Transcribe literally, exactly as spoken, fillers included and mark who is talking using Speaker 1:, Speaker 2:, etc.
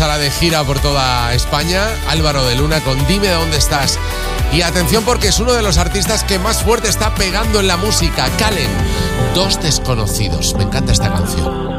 Speaker 1: Sala de gira por toda España, Álvaro de Luna con Dime dónde estás. Y atención porque es uno de los artistas que más fuerte está pegando en la música. Calen, Dos desconocidos. Me encanta esta canción.